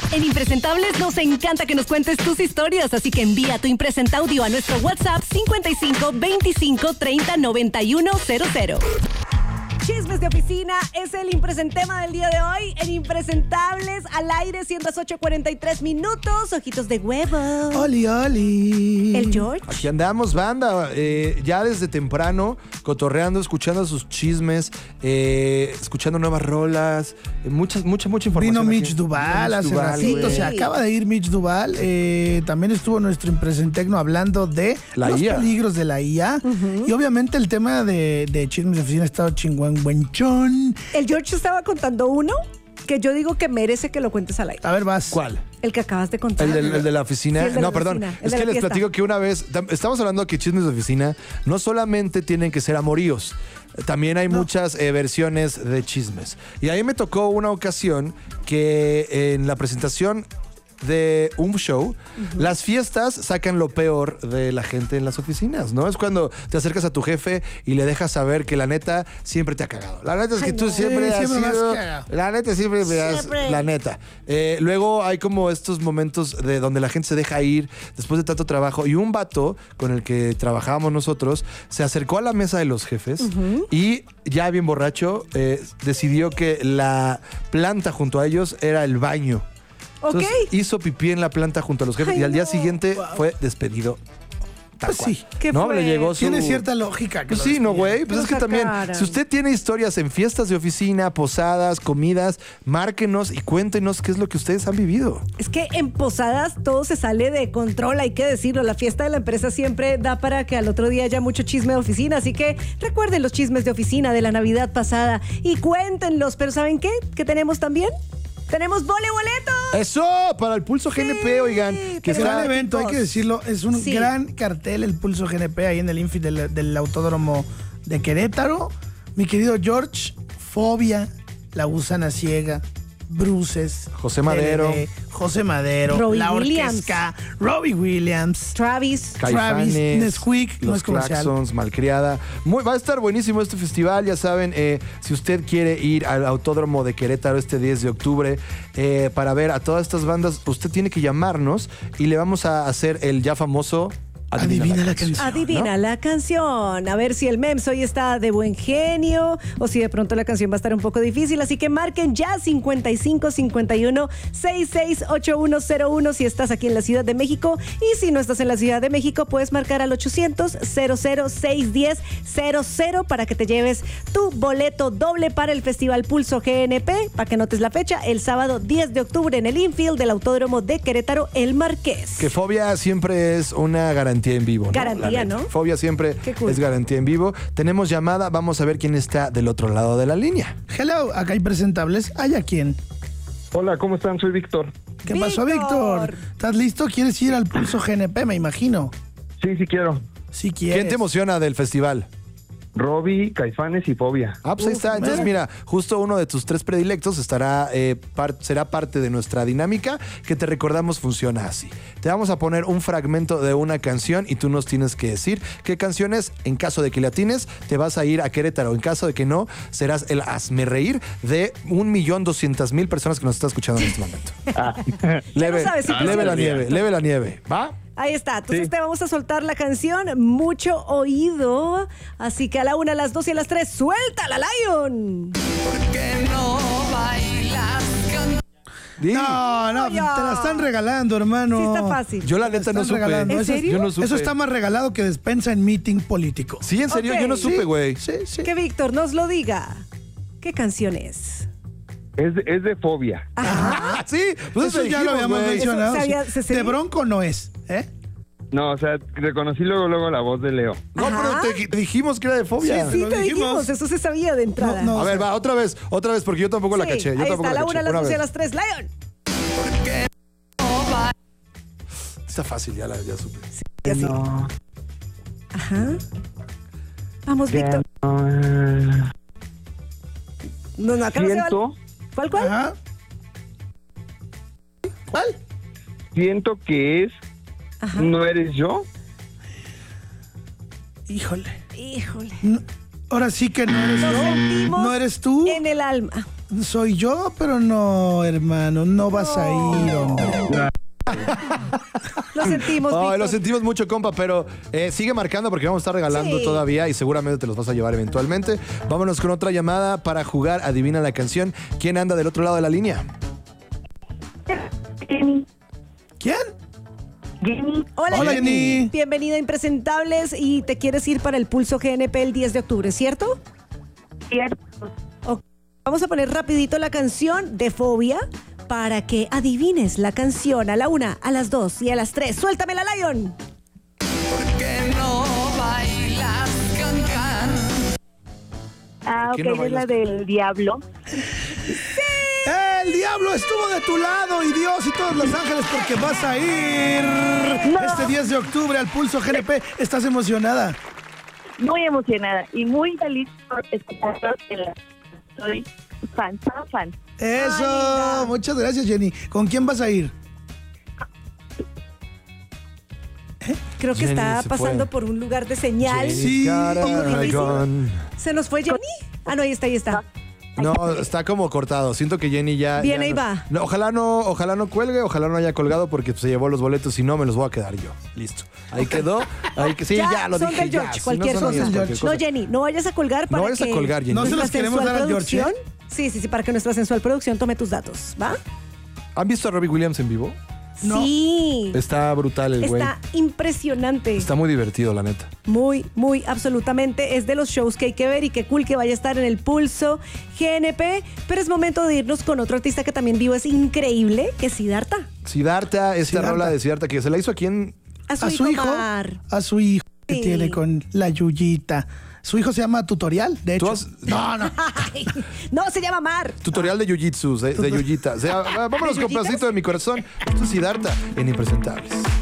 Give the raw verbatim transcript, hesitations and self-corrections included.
En Impresentables nos encanta que nos cuentes tus historias, así que envía tu impresenta audio a nuestro WhatsApp cincuenta y cinco veinticinco treinta noventa y uno cero cero. Chismes de oficina es el impresentema del día de hoy. En Impresentables, al aire, siendo las ocho cuarenta y tres minutos. Ojitos de huevo. Oli, oli. El George. Aquí andamos, banda. Eh, ya desde temprano, cotorreando, escuchando sus chismes, eh, escuchando nuevas rolas. Eh, mucha, mucha, mucha información. Vino Mitch aquí. Duval hace Duval, ratito. güey. Se acaba de ir Mitch Duval. Eh, también estuvo nuestro impresentecno hablando de La los I A. peligros de la I A. Uh-huh. Y obviamente el tema de, de chismes de oficina ha estado chingón, buenchón. El George estaba contando uno que yo digo que merece que lo cuentes al aire. A ver, vas. ¿Cuál? El que acabas de contar. ¿El, del, el de la oficina? Sí, el de no, la perdón. oficina, el Es de que la les fiesta. platico que una vez, tam- estamos hablando que chismes de oficina no solamente tienen que ser amoríos, también hay No. muchas eh, versiones de chismes. Y a mí me tocó una ocasión que en la presentación de un show, uh-huh. las fiestas sacan lo peor de la gente en las oficinas, ¿no? Es cuando te acercas a tu jefe y le dejas saber que la neta siempre te ha cagado. La neta es que Ay, tú no. siempre Sí, has siempre me has sido... cagado. La neta siempre me has... Siempre. La neta. Eh, luego hay como estos momentos de donde la gente se deja ir después de tanto trabajo y un vato con el que trabajábamos nosotros se acercó a la mesa de los jefes uh-huh. y ya bien borracho eh, decidió que la planta junto a ellos era el baño. Entonces, Ok. hizo pipí en la planta junto a los jefes Ay, y al día no. siguiente Wow. fue despedido. Tal Pues cual. sí. ¿Qué ¿No? fue? Le llegó su... Tiene cierta lógica. que Pues lo sí, no, despidieran. güey. Pues Lo es que también, sacaran. si usted tiene historias en fiestas de oficina, posadas, comidas, márquenos y cuéntenos qué es lo que ustedes han vivido. Es que en posadas todo se sale de control, hay que decirlo. La fiesta de la empresa siempre da para que al otro día haya mucho chisme de oficina. Así que recuerden los chismes de oficina de la Navidad pasada y cuéntenlos. Pero ¿saben qué? ¿Qué tenemos también? ¡Tenemos vole boletos! ¡Eso! Para el Pulso G N P, oigan. Que Es un gran está... evento, hay que decirlo. Es un Sí. gran cartel, el Pulso G N P, ahí en el Infi del, del Autódromo de Querétaro. Mi querido George, Fobia, La Gusana Ciega, Bruces, José Madero. T L D, José Madero, Robbie La Williams. Orquesca, Robbie Williams, Travis. Travis, Caifanes, Nesquik, no los es comercial. Claxons, Malcriada. Muy, va a estar buenísimo este festival, ya saben, eh, si usted quiere ir al Autódromo de Querétaro este diez de octubre eh, para ver a todas estas bandas, usted tiene que llamarnos y le vamos a hacer el ya famoso Adivina la canción. Adivina ¿no? la canción. A ver si el Mems hoy está de buen genio o si de pronto la canción va a estar un poco difícil. Así que marquen ya cincuenta y cinco cincuenta y uno sesenta y seis ochenta y uno cero uno si estás aquí en la Ciudad de México. Y si no estás en la Ciudad de México, puedes marcar al ochocientos cero cero seis diez cero cero para que te lleves tu boleto doble para el Festival Pulso G N P. Para que notes la fecha, el sábado diez de octubre en el infield del Autódromo de Querétaro, El Marqués. Que Fobia siempre es una garantía en vivo, ¿no? Garantía, La neta. ¿no? Fobia siempre Qué cool. es garantía en vivo. Tenemos llamada, vamos a ver quién está del otro lado de la línea. Hello, acá hay presentables. ¿Hay a quién? Hola, ¿cómo están? Soy Víctor. ¿Qué pasó, Víctor. Víctor? ¿Estás listo? ¿Quieres ir al Pulso G N P, me imagino? Sí, sí quiero. Si quieres. ¿Quién te emociona del festival? Robbie, Caifanes y Fobia. Ah, pues ahí Uf, está. Entonces, mira. mira, justo uno de tus tres predilectos estará, eh, par- será parte de nuestra dinámica que te recordamos funciona así. Te vamos a poner un fragmento de una canción y tú nos tienes que decir qué canción es. En caso de que le atines, te vas a ir a Querétaro. En caso de que no, serás el hazme reír de un millón doscientas mil personas que nos están escuchando en este momento. leve, Ya no sabes si leve la funciona. nieve, leve la nieve. ¿Va? Ahí está, entonces Sí. te vamos a soltar la canción Mucho Oído. Así que a la una, a las dos y a las tres, ¡suéltala, Lion! Di. No, no, No, ya. te la están regalando, hermano. Sí está fácil. Yo la Te neta no están supe. regalando. ¿En Eso- serio? Yo no supe. Eso está más regalado que despensa en meeting político. Sí, en serio, Ok. yo no supe, güey. Sí, sí. Que Víctor nos lo diga. ¿Qué canción es? Es de, es de Fobia. Ah, sí, pues Eso ya lo habíamos güey. mencionado. Eso se sí. había- se- se- De Bronco no es, ¿eh? No, o sea, reconocí luego, luego la voz de Leo. No, Ajá. pero te, te dijimos que era de fobia. Sí, lo te dijimos. dijimos, eso se sabía de entrada. No, no. A ver, va, otra vez, otra vez, porque yo tampoco la Sí, caché. Yo ahí tampoco está, a la la caché. una, a las Una dos y a vez. las tres, Lion. Está fácil, ya la ya supe. Y así. No, Ajá. Vamos, que Víctor. no, eh. No, no, acá no se vale. Siento, ¿Cuál, cuál? Ajá. ¿Cuál? siento que es Ajá. No eres yo. Híjole. Híjole. No, ahora sí que no eres Lo yo. sentimos No eres tú. en el alma. Soy yo, pero no, hermano, no vas a ir, hombre. Lo sentimos, Ay, Víctor. lo sentimos mucho, compa, pero eh, sigue marcando porque vamos a estar regalando Sí. todavía y seguramente te los vas a llevar eventualmente. Vámonos con otra llamada para jugar Adivina la canción. ¿Quién anda del otro lado de la línea? Jenny. ¿Quién? Jenny. Hola, Hola, Jenny. Jenny. Bienvenida a Impresentables y te quieres ir para el Pulso G N P el diez de octubre, ¿cierto? Cierto. Ok. Vamos a poner rapidito la canción de Fobia para que adivines la canción a la una, a las dos y a las tres. ¡Suéltamela, Lion! Que no bailas cancan. Ah, ¿Qué ok, no es bailas? la del diablo. El diablo estuvo de tu lado y Dios y todos los ángeles porque vas a ir No. este diez de octubre al Pulso G N P. ¿Estás emocionada? Muy emocionada y muy feliz por escucharlos en la... Soy fan, fan, fan. Eso, linda. muchas gracias, Jenny. ¿Con quién vas a ir? Creo que Jenny está se pasando fue. por un lugar de señal. Sí. Caragón. ¿Se nos fue Jenny? Ah, no, ahí está, ahí está. No, está como cortado. Siento que Jenny ya. Viene ya y no- va. No, ojalá no, ojalá no cuelgue, ojalá no haya colgado porque se llevó los boletos y no me los voy a quedar yo. Listo. Ahí quedó. Ahí que, sí, ya, lo son dije. del ya. George, Si cualquier no son cosa. míos, cualquier No, cosa. Jenny, no vayas a colgar para No vayas a que colgar, Jenny. No se los nuestra queremos sensual dar al George, ¿eh? producción- Sí, sí, sí, para que nuestra sensual producción tome tus datos, ¿va? ¿Han visto a Robbie Williams en vivo? No. Sí. Está brutal el güey. Está impresionante. Está muy divertido, la neta. Muy, muy, absolutamente. Es de los shows que hay que ver y qué cool que vaya a estar en el Pulso G N P. Pero es momento de irnos con otro artista que también vivo. Es increíble, que es Siddhartha. Siddhartha, esta Siddhartha. rola de Siddhartha que se la hizo aquí en. A su, A su hijo. Mar. A su hijo que Sí. tiene con la Yuyita. Su hijo se llama Tutorial, de ¿Tú hecho. has- No, no. Ay, no, se llama Mar. Tutorial de Jiu-Jitsu, de, de Yuyita. O sea, vámonos con ¿De yuyitas? pedacito de mi corazón. Esto es Siddhartha en Impresentables.